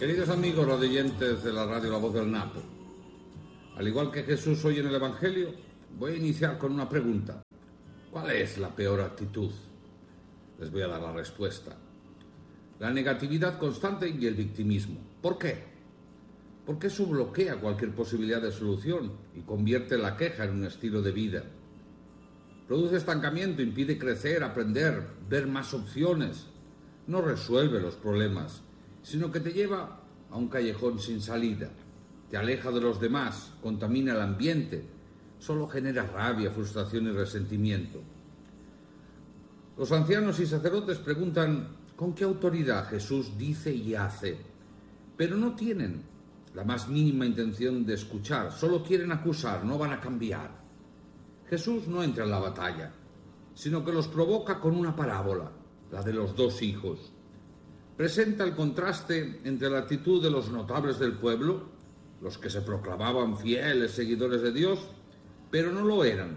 Queridos amigos radioyentes de la radio La Voz del Napo, al igual que Jesús hoy en el Evangelio, voy a iniciar con una pregunta. ¿Cuál es la peor actitud? Les voy a dar la respuesta. La negatividad constante y el victimismo. ¿Por qué? Porque eso bloquea cualquier posibilidad de solución y convierte la queja en un estilo de vida. Produce estancamiento, impide crecer, aprender, ver más opciones. No resuelve los problemas, sino que te lleva a un callejón sin salida. Te aleja de los demás, contamina el ambiente, solo genera rabia, frustración y resentimiento. Los ancianos y sacerdotes preguntan con qué autoridad Jesús dice y hace, pero no tienen la más mínima intención de escuchar, solo quieren acusar, no van a cambiar. Jesús no entra en la batalla, sino que los provoca con una parábola, la de los dos hijos. Presenta el contraste entre la actitud de los notables del pueblo, los que se proclamaban fieles seguidores de Dios, pero no lo eran,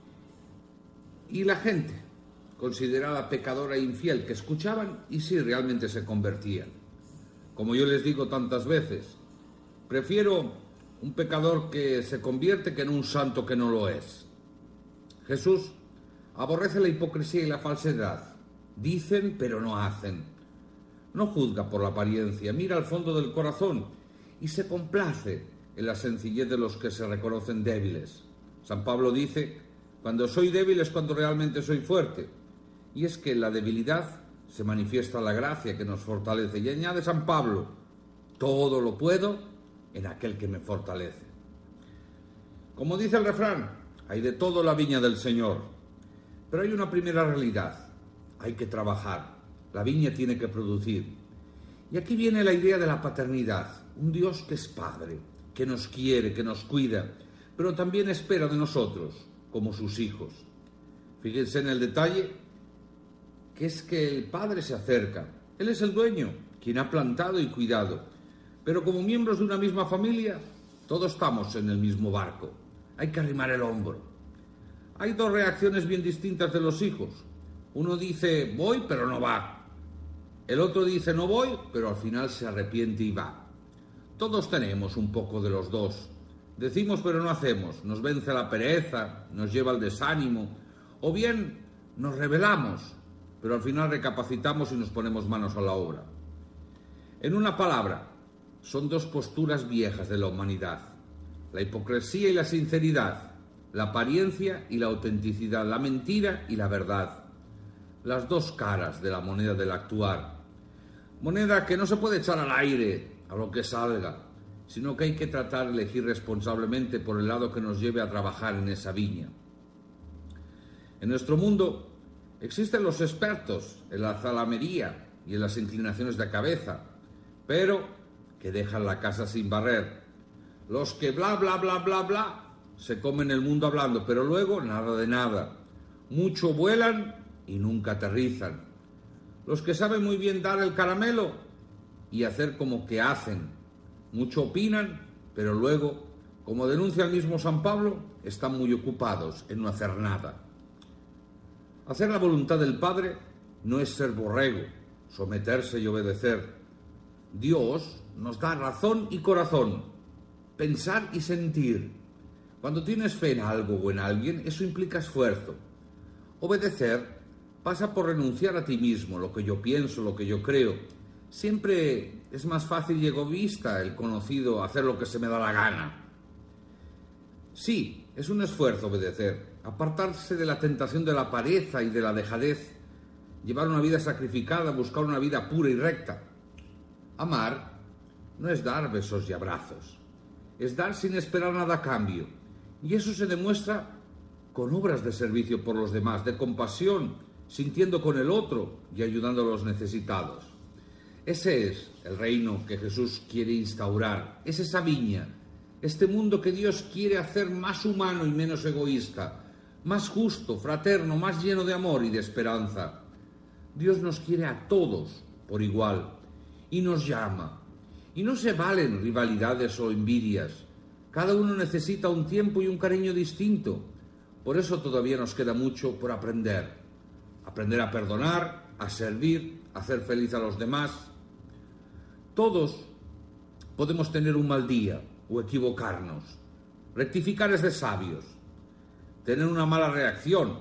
y la gente, considerada pecadora e infiel, que escuchaban y sí realmente se convertían. Como yo les digo tantas veces, prefiero un pecador que se convierte que no un santo que no lo es. Jesús aborrece la hipocresía y la falsedad. Dicen pero no hacen. No juzga por la apariencia, mira al fondo del corazón y se complace en la sencillez de los que se reconocen débiles. San Pablo dice, cuando soy débil es cuando realmente soy fuerte. Y es que en la debilidad se manifiesta la gracia que nos fortalece. Y añade San Pablo, todo lo puedo en aquel que me fortalece. Como dice el refrán, hay de todo en la viña del Señor. Pero hay una primera realidad, hay que trabajar. La viña tiene que producir. Y aquí viene la idea de la paternidad. Un Dios que es Padre, que nos quiere, que nos cuida, pero también espera de nosotros, como sus hijos. Fíjense en el detalle, que es que el Padre se acerca. Él es el dueño, quien ha plantado y cuidado. Pero como miembros de una misma familia, todos estamos en el mismo barco. Hay que arrimar el hombro. Hay dos reacciones bien distintas de los hijos. Uno dice, voy, pero no va. El otro dice, no voy, pero al final se arrepiente y va. Todos tenemos un poco de los dos. Decimos, pero no hacemos. Nos vence la pereza, nos lleva al desánimo. O bien nos rebelamos, pero al final recapacitamos y nos ponemos manos a la obra. En una palabra, son dos posturas viejas de la humanidad. La hipocresía y la sinceridad, la apariencia y la autenticidad, la mentira y la verdad. Las dos caras de la moneda del actuar. Moneda que no se puede echar al aire, a lo que salga, sino que hay que tratar de elegir responsablemente por el lado que nos lleve a trabajar en esa viña. En nuestro mundo existen los expertos en la zalamería y en las inclinaciones de cabeza, pero que dejan la casa sin barrer. Los que bla, bla, bla, bla, bla, se comen el mundo hablando, pero luego nada de nada. Mucho vuelan y nunca aterrizan. Los que saben muy bien dar el caramelo y hacer como que hacen. Mucho opinan, pero luego, como denuncia el mismo San Pablo, están muy ocupados en no hacer nada. Hacer la voluntad del Padre no es ser borrego, someterse y obedecer. Dios nos da razón y corazón, pensar y sentir. Cuando tienes fe en algo o en alguien, eso implica esfuerzo. Obedecer pasa por renunciar a ti mismo, lo que yo pienso, lo que yo creo. Siempre es más fácil y egoísta el conocido hacer lo que se me da la gana. Sí, es un esfuerzo obedecer, apartarse de la tentación de la pereza y de la dejadez, llevar una vida sacrificada, buscar una vida pura y recta. Amar no es dar besos y abrazos, es dar sin esperar nada a cambio. Y eso se demuestra con obras de servicio por los demás, de compasión, sintiendo con el otro y ayudando a los necesitados. Ese es el reino que Jesús quiere instaurar, es esa viña, este mundo que Dios quiere hacer más humano y menos egoísta, más justo, fraterno, más lleno de amor y de esperanza. Dios nos quiere a todos por igual y nos llama. Y no se valen rivalidades o envidias. Cada uno necesita un tiempo y un cariño distinto. Por eso todavía nos queda mucho por aprender. Aprender a perdonar, a servir, a hacer feliz a los demás. Todos Podemos tener un mal día o equivocarnos. Rectificar es de sabios. Tener una mala reacción